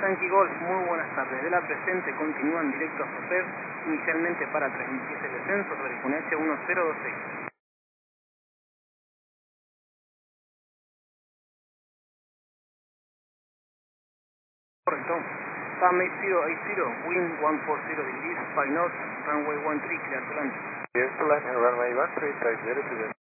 Yankee Golf, muy buenas tardes. De la presente continúan directo a Soper, inicialmente para transmitirse el descenso sobre Juneche 1026. Correcto. PAM 8080, wind 140 degrees, 5 knots, runway 13, clear to land. Clear to land, runway 13, 50 to